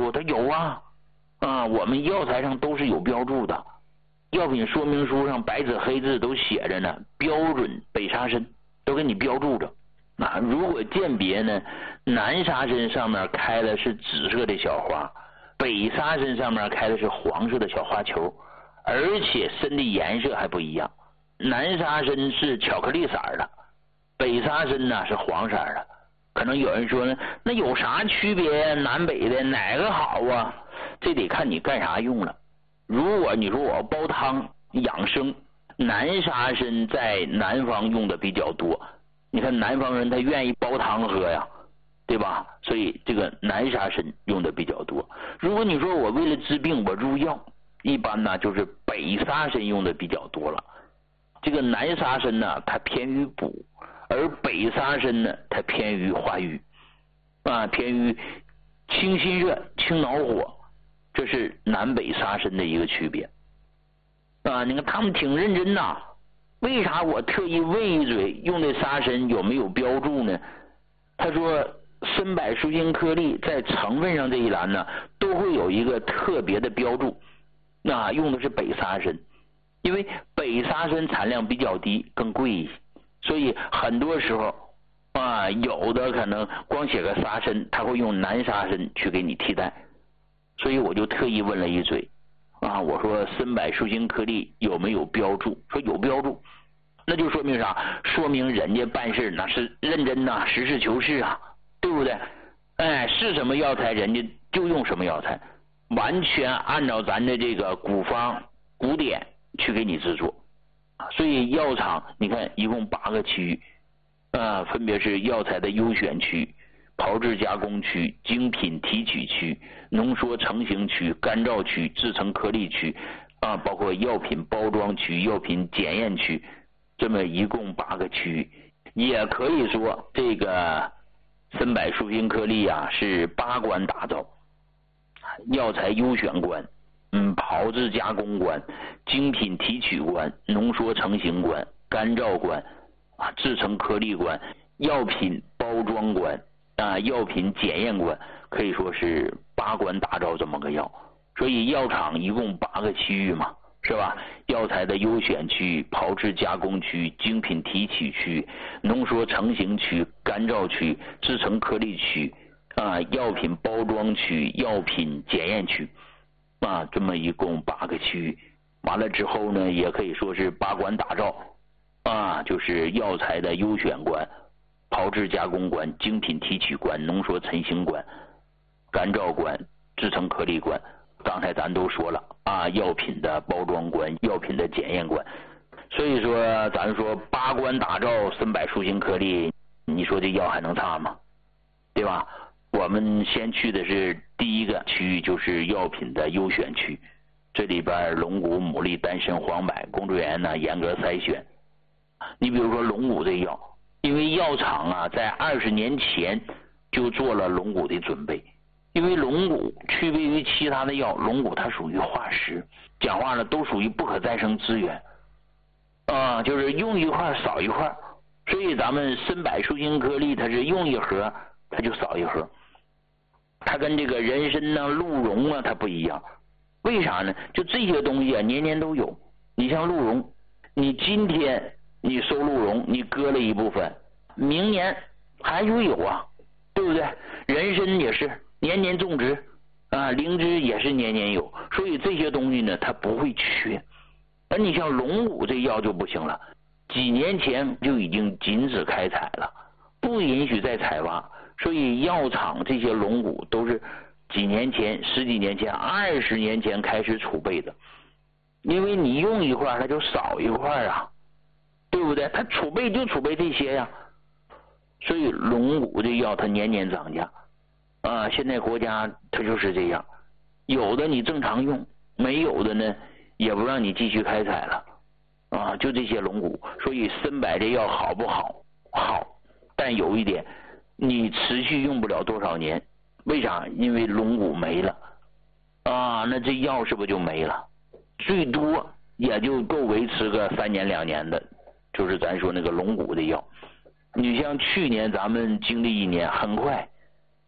说，他有啊，我们药材上都是有标注的，药品说明书上白纸黑字都写着呢，标准北沙参都给你标注着。如果鉴别呢，南沙参上面开的是紫色的小花，北沙参上面开的是黄色的小花球，而且参的颜色还不一样，南沙参是巧克力色的，北沙参呢是黄色的。可能有人说呢，那有啥区别？南北的哪个好啊？这得看你干啥用了。如果你说我要煲汤养生，南沙参在南方用的比较多，你看南方人他愿意煲汤喝呀，对吧？所以这个南沙参用的比较多。如果你说我为了治病我入药，一般呢就是北沙参用的比较多了。这个南沙参呢它偏于补，而北沙参呢它偏于化瘀，偏于清心热清脑火，这是南北沙参的一个区别。你看他们挺认真呐，为啥我特意问一嘴用的沙参有没有标注呢？他说参柏舒心颗粒在成分上这一栏呢都会有一个特别的标注，用的是北沙参，因为北沙参产量比较低，更贵一些，所以很多时候有的可能光写个沙参，他会用南沙参去给你替代。所以我就特意问了一嘴我说参柏舒心颗粒有没有标注？说有标注，那就说明啥？说明人家办事那是认真呐，实事求是啊，对不对？是什么药材人家就用什么药材，完全按照咱的这个古方古典去给你制作。所以药厂你看一共8个区域分别是药材的优选区、炮制加工区、精品提取区、浓缩成型区、干燥区、制成颗粒区包括药品包装区、药品检验区，这么一共8个区域。也可以说这个参柏舒心颗粒是8关打造：药材优选关、炮制加工关、精品提取关、浓缩成型关、干燥关制成颗粒关、药品包装关药品检验关，可以说是8关打造这么个药。所以药厂一共8个区域嘛，是吧？药材的优选区、炮制加工区、精品提取区、浓缩成型区、干燥区、制成颗粒区药品包装区、药品检验区这么一共8个区域。完了之后呢，也可以说是8关打造就是药材的优选关、炮制加工关、精品提取关、浓缩成型关、干燥关、制成颗粒关。刚才咱都说了药品的包装关、药品的检验关。所以说咱说8关打造参柏舒心颗粒，你说这药还能差吗？对吧？我们先去的是第一个区域，就是药品的优选区。这里边龙骨、牡蛎、丹参、黄柏，工作人员呢严格筛选。你比如说龙骨这药，因为药厂在20年前就做了龙骨的准备。因为龙骨区别于其他的药，龙骨它属于化石，讲话呢都属于不可再生资源就是用一块少一块，所以咱们参柏舒心颗粒它是用一盒它就少一盒，它跟这个人参鹿茸它不一样。为啥呢？就这些东西年年都有。你像鹿茸，你今天你收鹿茸，你割了一部分，明年还会有对不对？人参也是年年种植灵芝也是年年有，所以这些东西呢它不会缺。而你像龙骨这药就不行了，几年前就已经禁止开采了，不允许再采挖，所以药厂这些龙骨都是几年前、10几年前、20年前开始储备的。因为你用一块它就少一块对不对？它储备就储备这些呀。所以龙骨这药它年年涨价现在国家它就是这样，有的你正常用，没有的呢也不让你继续开采了就这些龙骨。所以参柏这药好不好？好，但有一点你持续用不了多少年。为啥？因为龙骨没了那这药是不是就没了？最多也就够维持个3年2年的，就是咱说那个龙骨的药。你像去年咱们经历一年很快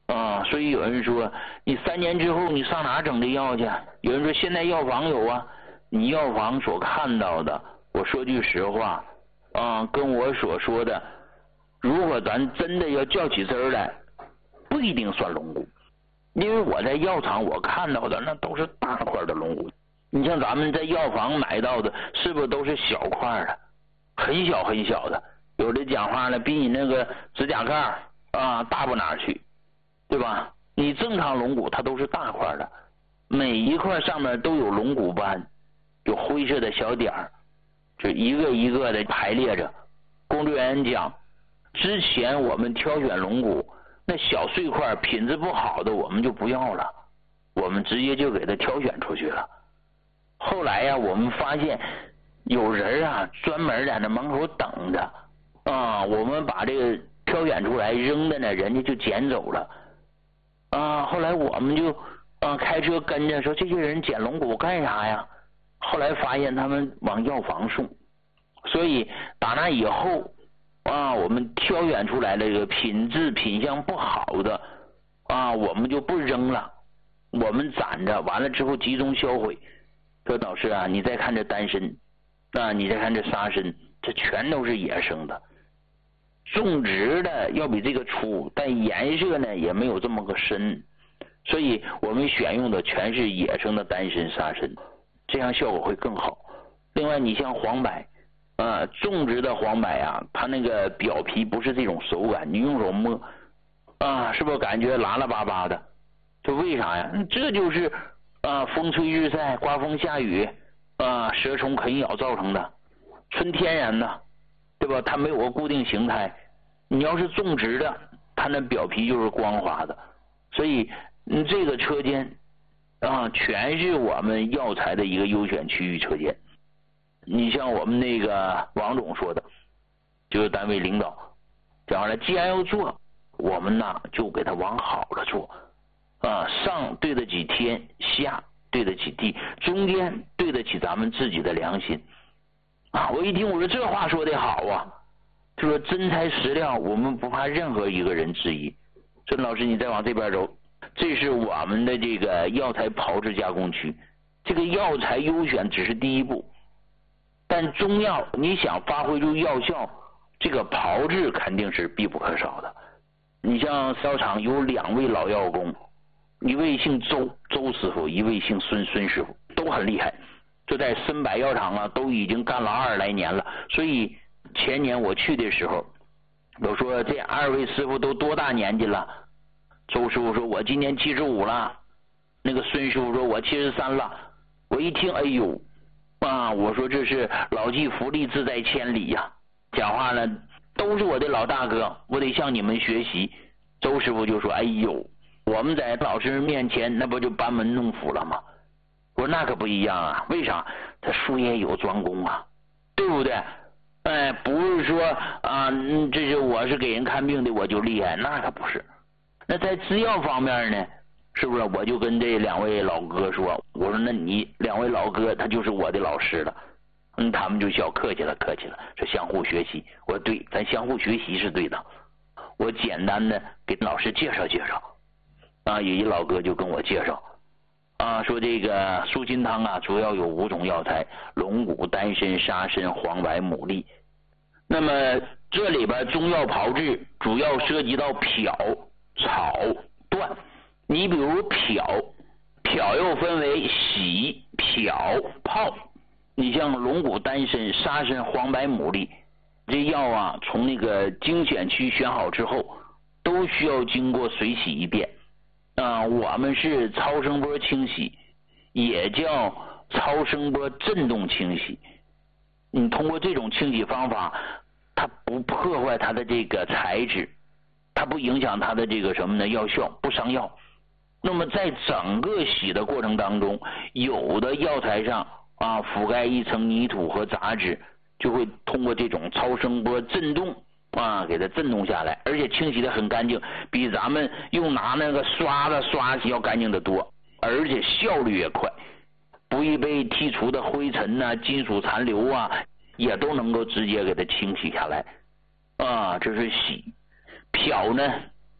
所以有人说你3年之后你上哪整这药去？有人说现在药房有啊，你药房所看到的，我说句实话跟我所说的，如果咱真的要较起真来，不一定算龙骨，因为我在药厂我看到的那都是大块的龙骨，你像咱们在药房买到的是不是都是小块的，很小很小的，有的讲话呢比你那个指甲盖大不哪去，对吧？你正常龙骨它都是大块的，每一块上面都有龙骨斑，有灰色的小点儿，就一个一个的排列着。工作人员讲，之前我们挑选龙骨那小碎块品质不好的我们就不要了，我们直接就给它挑选出去了。后来呀我们发现有人专门在那门口等着我们把这个挑选出来扔的呢，人家就捡走了后来我们就开车跟着说，这些人捡龙骨干啥呀？后来发现他们往药房送，所以打那以后我们挑选出来这个品质品相不好的我们就不扔了，我们攒着，完了之后集中销毁。说老师你再看这丹参你再看这沙参，这全都是野生的，种植的要比这个粗，但颜色呢也没有这么个深，所以我们选用的全是野生的丹参沙参，这样效果会更好。另外你像黄柏种植的黄柏它那个表皮不是这种手感，你用手摸是不是感觉拉拉巴巴的？这为啥呀？这就是风吹日晒、刮风下雨蛇虫啃咬造成的，纯天然的，对吧？它没有个固定形态。你要是种植的，它那表皮就是光滑的。所以这个车间全是我们药材的一个优选区域车间。你像我们那个王总说的，就是单位领导讲了，既然要做，我们就给他往好了做上对得起天，下对得起地，中间对得起咱们自己的良心我一听我说这话说得好就说真材实料，我们不怕任何一个人质疑。孙老师你再往这边走，这是我们的这个药材炮制加工区。这个药材优选只是第一步，但中药你想发挥出药效，这个炮制肯定是必不可少的。你像药厂有2位老药工，一位姓周师傅，一位姓孙师傅，都很厉害，就在参柏药厂都已经干了20来年了。所以前年我去的时候，我说这2位师傅都多大年纪了？周师傅说我今年75了，那个孙师傅说我73了。我一听哎呦我说这是老骥伏枥，志在千里呀讲话呢都是我的老大哥，我得向你们学习。周师傅就说哎呦，我们在老师面前那不就班门弄斧了吗？我说那可不一样为啥？他术业有专攻对不对？不是说这是我是给人看病的我就厉害，那可不是。那在制药方面呢，是不是我就跟这2位老哥说，我说那你2位老哥他就是我的老师了。他们就笑，客气了，说相互学习。我说对，咱相互学习是对的。我简单的给老师介绍介绍有一老哥就跟我介绍说这个舒筋汤主要有5种药材，龙骨、丹参、沙参、黄柏、牡蛎。那么这里边中药炮制主要涉及到漂、炒、断。你比如漂又分为洗、漂、泡。你像龙骨、丹参、沙参、黄柏、牡蛎，这药从那个精选区选好之后，都需要经过水洗一遍我们是超声波清洗，也叫超声波振动清洗。你通过这种清洗方法，它不破坏它的这个材质，它不影响它的这个什么呢？药效，不伤药。那么在整个洗的过程当中，有的药材上覆盖一层泥土和杂质，就会通过这种超声波振动给它震动下来，而且清洗的很干净，比咱们用拿那个刷子刷洗要干净的多，而且效率也快，不易被剔除的灰尘金属残留也都能够直接给它清洗下来这是洗。漂呢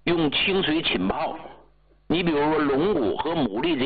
用清水浸泡。你比如说龙骨和牡蛎这